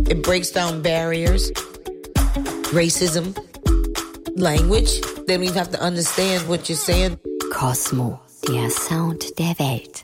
It breaks down barriers, racism, language. They don't even have to understand what you're saying. Kosmo, der Sound der Welt.